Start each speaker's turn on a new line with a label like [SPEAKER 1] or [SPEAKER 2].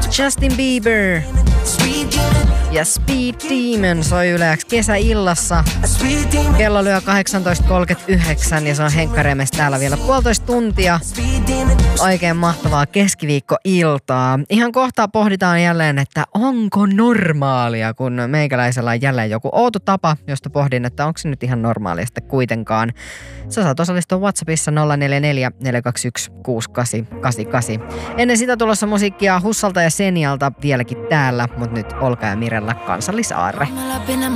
[SPEAKER 1] Justin Bieber ja Speed Demon soi Yle X kesäillassa. Kello lyö 18.39 ja se on Henkka Remes täällä vielä 1,5 tuntia. Oikein mahtavaa keskiviikkoiltaa. Ihan kohtaa pohditaan jälleen, että onko normaalia, kun meikäläisellä on jälleen joku outo tapa, josta pohdin, että onko se nyt ihan normaalia sitten kuitenkaan. Sä saat osallistua WhatsAppissa 044 421 6888. Ennen sitä tulossa musiikkia Hussalta ja Senialta vieläkin täällä, mutta nyt Olka ja Mirella Kansallisaarre.